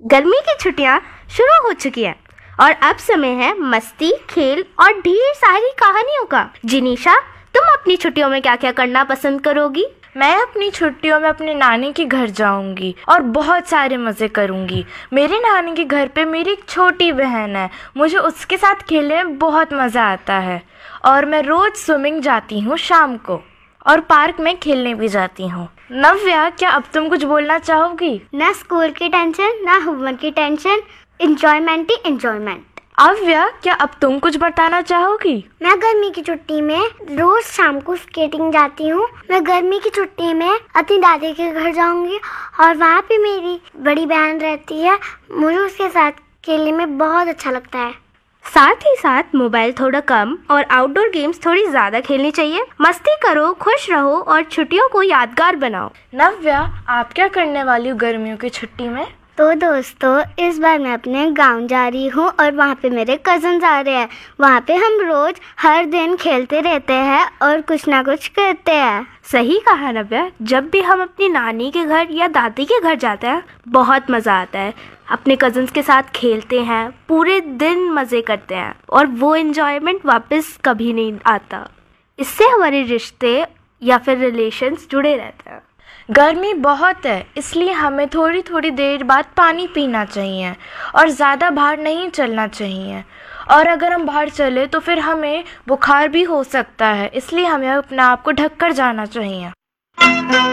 गर्मी की छुट्टियां शुरू हो चुकी हैं और अब समय है मस्ती, खेल और ढेर सारी कहानियों का। जिनीशा, तुम अपनी छुट्टियों में क्या क्या करना पसंद करोगी? मैं अपनी छुट्टियों में अपनी नानी के घर जाऊंगी और बहुत सारे मज़े करूंगी। मेरी नानी के घर पे मेरी एक छोटी बहन है, मुझे उसके साथ खेलने में बहुत मज़ा आता है। और मैं रोज़ स्विमिंग जाती हूँ शाम को और पार्क में खेलने भी जाती हूँ। नव्या, क्या अब तुम कुछ बोलना चाहोगी? ना स्कूल की टेंशन, ना होमवर्क की टेंशन, एंजॉयमेंट ही एंजॉयमेंट। अव्या, क्या अब तुम कुछ बताना चाहोगी? मैं गर्मी की छुट्टी में रोज शाम को स्केटिंग जाती हूँ। मैं गर्मी की छुट्टी में अपनी दादी के घर जाऊंगी और वहाँ पे मेरी बड़ी बहन रहती है। मुझे उसके साथ खेलने में बहुत अच्छा लगता है। साथ ही साथ मोबाइल थोड़ा कम और आउटडोर गेम्स थोड़ी ज्यादा खेलनी चाहिए। मस्ती करो, खुश रहो और छुट्टियों को यादगार बनाओ। नव्या, आप क्या करने वाली हो गर्मियों की छुट्टी में? तो दोस्तों, इस बार मैं अपने गांव जा रही हूँ और वहाँ पे मेरे कजन्स आ रहे हैं। वहाँ पे हम रोज हर दिन खेलते रहते हैं और कुछ ना कुछ करते हैं। सही कहा नव्या, जब भी हम अपनी नानी के घर या दादी के घर जाते हैं बहुत मज़ा आता है। अपने कजन्स के साथ खेलते हैं, पूरे दिन मज़े करते हैं और वो एंजॉयमेंट वापस कभी नहीं आता। इससे हमारे रिश्ते या फिर रिलेशंस जुड़े रहते हैं। गर्मी बहुत है, इसलिए हमें थोड़ी थोड़ी देर बाद पानी पीना चाहिए और ज़्यादा बाहर नहीं चलना चाहिए। और अगर हम बाहर चले तो फिर हमें बुखार भी हो सकता है, इसलिए हमें अपने आप को ढक कर जाना चाहिए।